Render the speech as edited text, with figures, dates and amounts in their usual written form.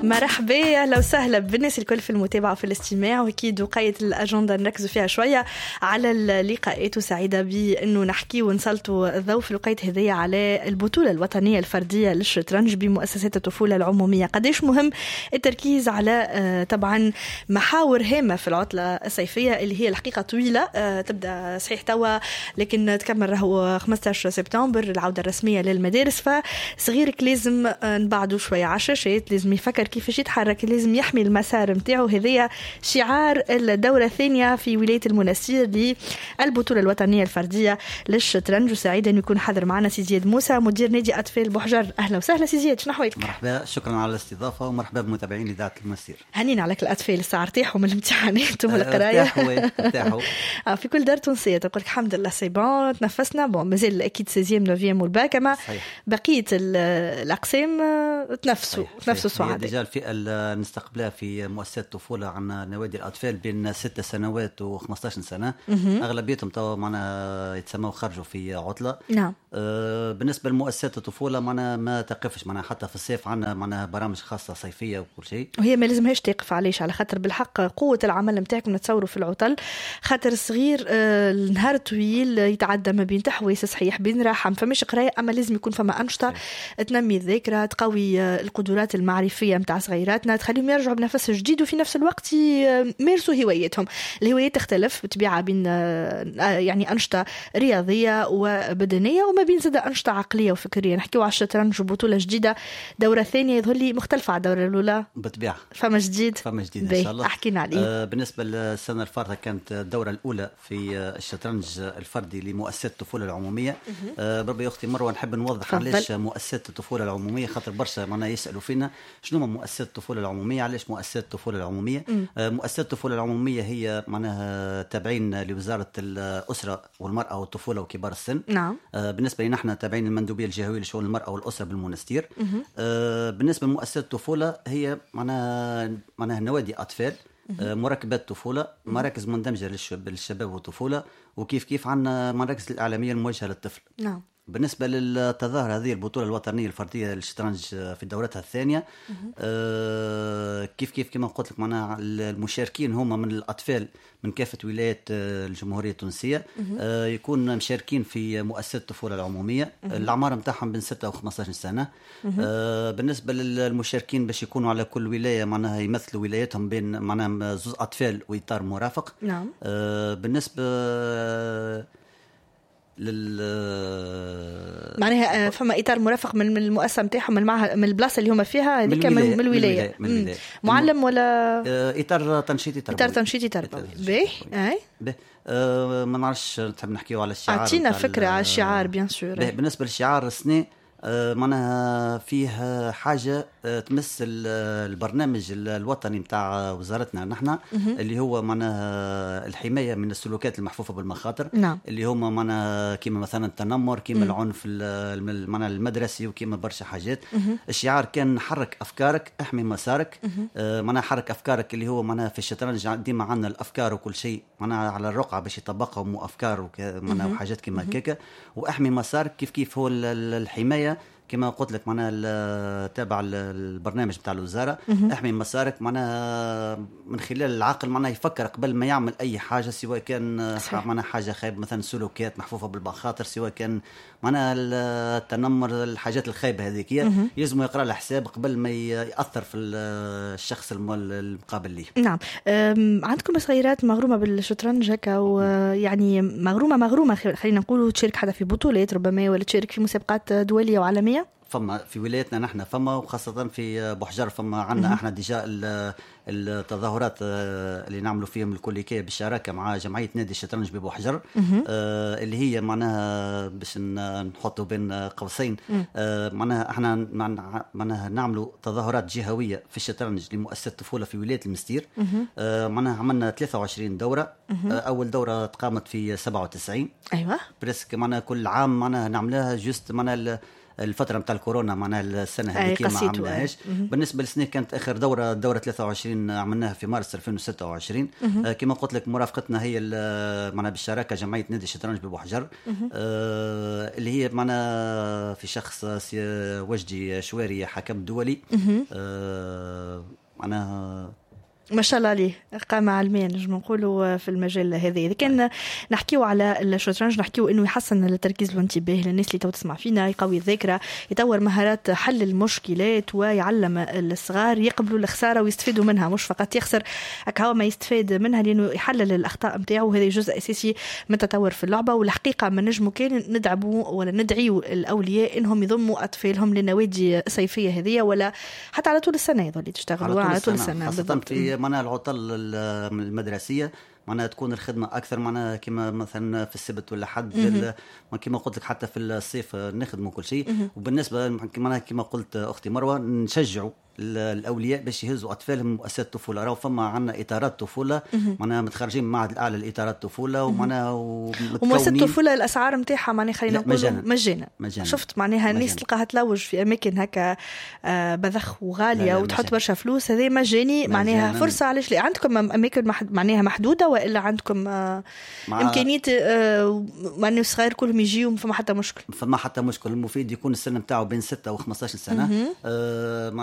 مرحبا، اهلا وسهلا بالناس الكل في المتابعه وفي الاستماع. واكيد وقايه الاجنده نركزوا فيها شويه على اللقاءات، وسعيده بانه نحكي ونسلطوا الضوء في الوقايه هذه على البطوله الوطنيه الفرديه للشطرنج بمؤسسات الطفوله العموميه. قديش مهم التركيز على طبعا محاور هامه في العطله الصيفيه اللي هي الحقيقه طويله، تبدا صحيح توا لكن تكمل راهو 15 سبتمبر العوده الرسميه للمدارس. فصغيرك لازم نبعدوا شويه على الشاشات، لازم يفكر كيفاش يتحرك، لازم يحمي المسار نتاعو. هذه شعار الدورة الثانية في ولاية المنستير للبطولة الوطنية الفردية للشطرنج. وسعيد أن يكون حاضر معنا سي زياد موسى مدير نادي أطفال بوحجر. أهلا وسهلا سي زياد، شنو أحوالك؟ مرحبا، شكرا على الاستضافة ومرحبا بمتابعين إذاعة المنستير. هنينا عليك الأطفال، الساعة ارتاحوا من الامتحانات والقراية. ارتاحوا في كل دار تونسية تقول الحمد لله سي بون تنفسنا. بون مازال أكيد سيزيام نوفيام والباك، أما بقية الأقسام تنفسوا سعادة. ديجا الفئة اللي نستقبلها في مؤسسات الطفولة عنا نوادي الأطفال بين 6 سنوات و15 سنة. أغلبيتهم توا معنا يتسموا خرجوا في عطلة. نعم. بالنسبة لمؤسسات الطفولة معنا ما تقفش، معنا حتى في الصيف عنا برامج خاصة صيفية وكل شيء. وهي ما لازمهاش تقف، عليش على خاطر بالحق قوة العمل نتاعكم نتصوروا في العطل. خاطر الصغير النهار طويل يتعدى ما بين تحويس صحيح بين راحة، فمش قراية، أما لازم يكون فما أنشطة تنمي الذاكرة، تقوي القدرات المعرفية متاع صغيراتنا، تخليهم يرجعوا بنفس جديد وفي نفس الوقت يمارسوا هواياتهم. الهوايات تختلف بطبيعة بين يعني أنشطة رياضية وبدنية وما بين زاد أنشطة عقلية وفكرية. نحكيو على الشطرنج وبطولة جديدة، دورة ثانية يظهر لي مختلفة على الدورة الأولى بالطبيعة. فما جديد إن شاء الله. أحكينا عليه. بالنسبة للسنة الفارطة كانت الدورة الأولى في الشطرنج الفردي لمؤسسات الطفولة العمومية. بربي أختي مروة نحب نوضح علاش مؤسسات الطفولة العمومية، خاطر برشا معنا يسألوا فينا شنو هو مؤسسات الطفولة العمومية، علاش مؤسسات الطفولة العمومية. مؤسسات الطفولة العمومية هي معناها تابعين لوزارة الأسرة والمرأة والطفولة وكبار السن. نعم. بالنسبة لنا احنا تابعين المندوبية الجهوية لشؤون المرأة والأسرة بالمنستير. بالنسبة لمؤسسات الطفولة هي معناها نوادي أطفال، مركبات طفولة، مراكز مندمجة للشباب والطفولة، وكيف عنا مراكز الإعلامية الموجهة للطفل. نعم. بالنسبة للتظاهر هذه البطولة الوطنية الفردية للشطرنج في دورتها الثانية، كيف كما قلت لك معناها المشاركين هم من الأطفال من كافة ولايات الجمهورية التونسية. يكون مشاركين في مؤسسات الطفولة العمومية. الأعمار متاعهم بين 6 و15 سنة. بالنسبة للمشاركين باش يكونوا على كل ولاية معناها يمثلوا ولاياتهم بين معناها زوز أطفال وإطار مرافق. نعم. بالنسبة معناها فما إطار مرافق من المؤسسة متاعهم من البلاصة اللي هم فيها هذيك من الولاية. معلم ولا إطار تنشيطي تربوي. إطار تنشيطي تربوي. باهي. ما نعرفش تحب نحكيو على الشعار. أعطينا فكرة على الشعار بيان سور. بالنسبة للشعار السنة معناها فيه حاجة تمس البرنامج الوطني متاع وزارتنا نحن، اللي هو معناها الحماية من السلوكات المحفوفة بالمخاطر. نعم. اللي هما معناها كيما مثلا التنمر، كيما العنف معناها المدرسي، وكيما برشا حاجات. الشعار كان حرك أفكارك احمي مسارك. معناها حرك أفكارك اللي هو معناها في الشطرنج ديما عندنا الأفكار وكل شيء معناها على الرقعة باش يطبقهم وأفكار معناها وحاجات كيما هكاكا. واحمي مسارك كيف هو الحماية كما قلت لك معناها تابع البرنامج بتاع الوزارة. احمي مسارك معناها من خلال العقل معناها يفكر قبل ما يعمل أي حاجة، سواء كان معناها حاجة خايبة مثلا سلوكيات محفوفة بالمخاطر، سواء كان معناها التنمر، الحاجات الخايبة هذيك يلزم يقرأ الحساب قبل ما يأثر في الشخص المقابل ليه. نعم. عندكم صغيرات مغرومة بالشطرنج هكا، ويعني مغرومة خلينا نقول تشارك حدا في بطولات ربما ولا تشارك في مسابقات دولية وعالمية؟ فما في ولايتنا نحن فما، وخاصة في بوحجر فما عنا احنا ديجا التظاهرات اللي نعملوا فيهم الكوليكية بالشراكة مع جمعية نادي الشطرنج ببوحجر، اللي هي معناها باش نحطوا بين قوسين معناها احنا معناها نعملوا تظاهرات جهوية في الشطرنج لمؤسسة الطفولة في ولاية المستير. معناها عملنا 23 دورة. أول دورة تقامت في 97. أيوة. بريسك معناها كل عام معناها نعملها جست معناها الفتره نتاع الكورونا معناها السنه هذيك ما عملناهاش. بالنسبه للسنه كانت اخر دوره 23 عملناها في مارس 2026. كما قلت لك مرافقتنا هي معناها بالشراكه جمعيه نادي الشطرنج ببوحجر اللي هي معنا في شخص وجدي شواري حكم دولي. معناها ما شاء الله عليه قامة علمية نجم نقولوا في المجال هذا. إذا كان نحكيو على الشطرنج نحكيو إنه يحسن التركيز والانتباه للناس اللي تسمع فينا، يقوي الذاكرة، يطور مهارات حل المشكلات، ويعلم الصغار يقبلوا الخسارة ويستفيدوا منها، مش فقط يخسر هو ما يستفاد منها لأنه يحلل الأخطاء متاعه. وهذا جزء أساسي من التطور في اللعبة. والحقيقة ما نجمو كان ندعموا ولا ندعيوا الأولياء إنهم يضموا أطفالهم للنوادي الصيفية هذه ولا حتى على طول السنة يضل تشتغلوا على طول السنة خاصة في معناها العطل المدرسية معناها تكون الخدمة أكثر معناها كما مثلا في السبت ولا حد كما قلت لك حتى في الصيف نخدموا كل شيء. وبالنسبة معناها كما قلت أختي مروة نشجعوا الأولياء باش يهزوا أطفالهم مؤسسات الطفولة. راهو فما عندنا إطارات طفولة معناها متخرجين من معهد الأعلى لإطارات الطفولة ومعناها ومؤسسات الطفولة الأسعار متاعها معناها خلينا نقول مجانا. شفت معناها الناس تلقاها تلوج في أماكن هكا بذخ وغالية وتحط برشا فلوس، هذه مجاني معناها فرصة. علاش لا عندكم أماكن معناها محدودة وإلا عندكم إمكانية معناها الصغير كلهم يجيوا فما حتى مشكل. المفيد يكون السن متاعه بين 6 و 15 سنة.